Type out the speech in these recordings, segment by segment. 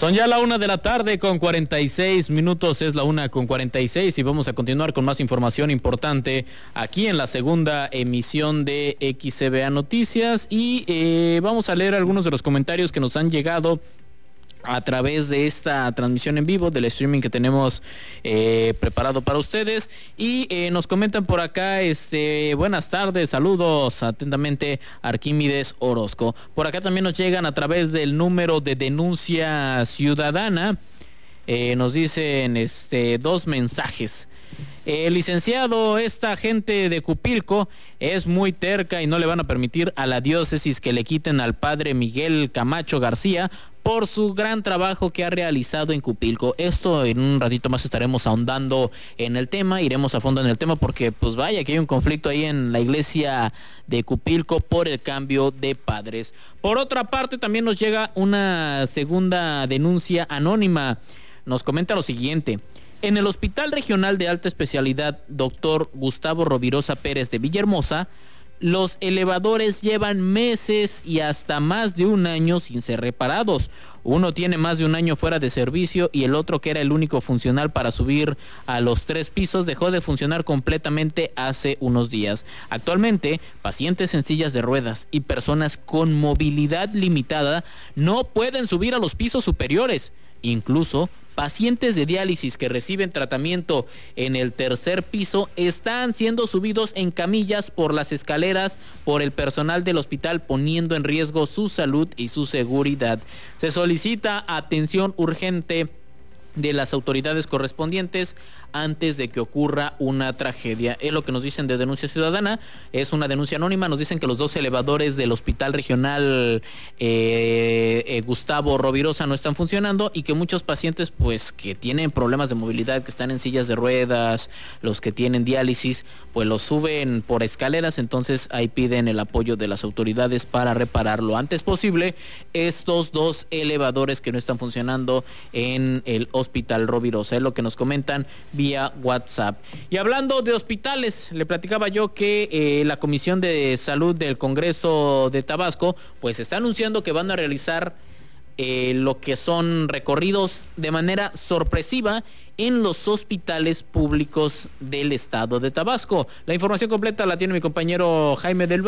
Son ya la 1:46 p.m, es la 1:46 y vamos a continuar con más información importante aquí en la segunda emisión de XCBA Noticias y vamos a leer algunos de los comentarios que nos han llegado a través de esta transmisión en vivo del streaming que tenemos preparado para ustedes y nos comentan por acá, buenas tardes, saludos atentamente, Arquímedes Orozco. Por acá también nos llegan a través del número de denuncia ciudadana, nos dicen dos mensajes. Licenciado, esta gente de Cupilco es muy terca y no le van a permitir a la diócesis que le quiten al padre Miguel Camacho García por su gran trabajo que ha realizado en Cupilco. Esto en un ratito más estaremos ahondando en el tema, iremos a fondo en el tema porque pues vaya que hay un conflicto ahí en la iglesia de Cupilco por el cambio de padres. Por otra parte también nos llega una segunda denuncia anónima, nos comenta lo siguiente. En el Hospital Regional de Alta Especialidad Dr. Gustavo Rovirosa Pérez de Villahermosa, los elevadores llevan meses y hasta más de un año sin ser reparados. Uno tiene más de un año fuera de servicio y el otro, que era el único funcional para subir a los 3 pisos, dejó de funcionar completamente hace unos días. Actualmente, pacientes en sillas de ruedas y personas con movilidad limitada no pueden subir a los pisos superiores. Incluso pacientes de diálisis que reciben tratamiento en el 3er piso están siendo subidos en camillas por las escaleras por el personal del hospital, poniendo en riesgo su salud y su seguridad. Se solicita atención urgente de las autoridades correspondientes antes de que ocurra una tragedia. Es lo que nos dicen de denuncia ciudadana, es una denuncia anónima. Nos dicen que los 2 elevadores del Hospital Regional Gustavo Rovirosa no están funcionando y que muchos pacientes pues que tienen problemas de movilidad, que están en sillas de ruedas, los que tienen diálisis, pues los suben por escaleras. Entonces ahí piden el apoyo de las autoridades para reparar lo antes posible estos 2 elevadores que no están funcionando en el Hospital Rovirosa. Es lo que nos comentan vía WhatsApp. Y hablando de hospitales, le platicaba yo que la Comisión de Salud del Congreso de Tabasco pues está anunciando que van a realizar lo que son recorridos de manera sorpresiva en los hospitales públicos del estado de Tabasco. La información completa la tiene mi compañero Jaime del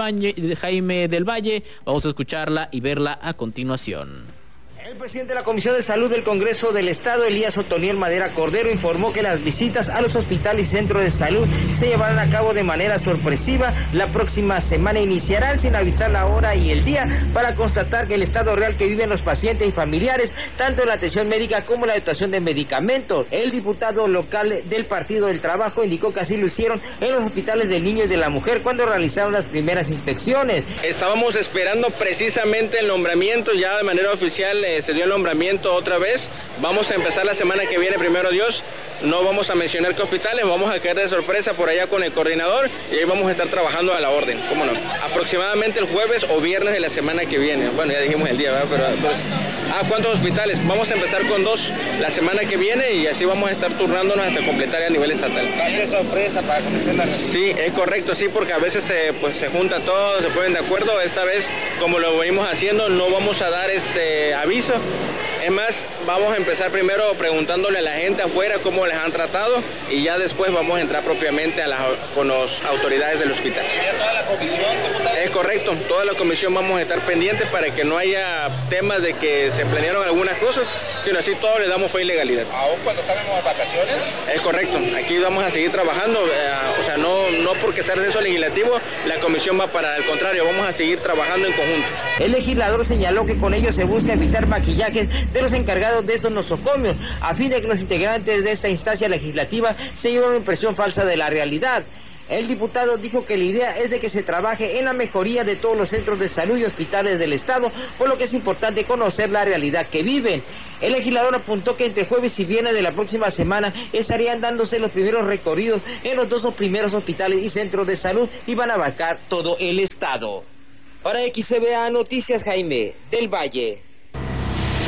Valle. Vamos a escucharla y verla a continuación. El presidente de la Comisión de Salud del Congreso del Estado, Elías Otoniel Madera Cordero, informó que las visitas a los hospitales y centros de salud se llevarán a cabo de manera sorpresiva. La próxima semana iniciarán sin avisar la hora y el día para constatar que el estado real que viven los pacientes y familiares, tanto en la atención médica como en la dotación de medicamentos. El diputado local del Partido del Trabajo indicó que así lo hicieron en los hospitales del niño y de la mujer cuando realizaron las primeras inspecciones. Estábamos esperando precisamente el nombramiento, ya de manera oficial se dio el nombramiento otra vez. Vamos a empezar la semana que viene, primero Dios. No vamos a mencionar qué hospitales, vamos a caer de sorpresa por allá con el coordinador y ahí vamos a estar trabajando a la orden, ¿cómo no? Aproximadamente el jueves o viernes de la semana que viene. Bueno, ya dijimos el día, ¿verdad? Pero pues, ¿cuántos hospitales? Vamos a empezar con 2 la semana que viene y así vamos a estar turnándonos hasta completar a nivel estatal. ¿Va a ser sorpresa para comenzar? Sí, es correcto, sí, porque a veces se junta todo, se ponen de acuerdo. Esta vez, como lo venimos haciendo, no vamos a dar aviso. Es más, vamos a empezar primero preguntándole a la gente afuera cómo les han tratado y ya después vamos a entrar propiamente con las autoridades del hospital. ¿Y toda la comisión, diputado? Es correcto, toda la comisión vamos a estar pendientes para que no haya temas de que se planearon algunas cosas, sino así todos le damos fe y legalidad. ¿Aún cuando están en las vacaciones? Es correcto, aquí vamos a seguir trabajando, no porque sea receso legislativo, la comisión va para el contrario, vamos a seguir trabajando en conjunto. El legislador señaló que con ello se busca evitar maquillajes de los encargados de estos nosocomios, a fin de que los integrantes de esta instancia legislativa se lleven una impresión falsa de la realidad. El diputado dijo que la idea es de que se trabaje en la mejoría de todos los centros de salud y hospitales del estado, por lo que es importante conocer la realidad que viven. El legislador apuntó que entre jueves y viernes de la próxima semana estarían dándose los primeros recorridos en los 2 primeros hospitales y centros de salud y van a abarcar todo el estado. Para XCBA Noticias, Jaime del Valle.